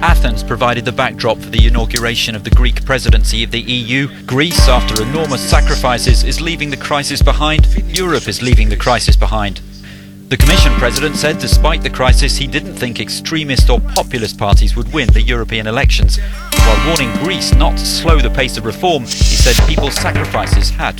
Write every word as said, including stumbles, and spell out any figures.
Athens provided the backdrop for the inauguration of the Greek presidency of the E U. Greece, after enormous sacrifices, is leaving the crisis behind. Europe is leaving the crisis behind. The Commission President said despite the crisis he didn't think extremist or populist parties would win the European elections. While warning Greece not to slow the pace of reform, he said people's sacrifices had